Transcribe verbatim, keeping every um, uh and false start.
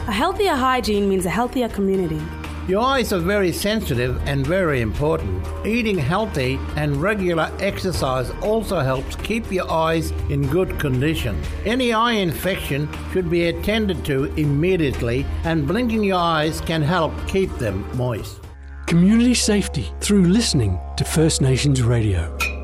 A healthier hygiene means a healthier community. Your eyes are very sensitive and very important. Eating healthy and regular exercise also helps keep your eyes in good condition. Any eye infection should be attended to immediately, and blinking your eyes can help keep them moist. Community safety through listening to First Nations Radio.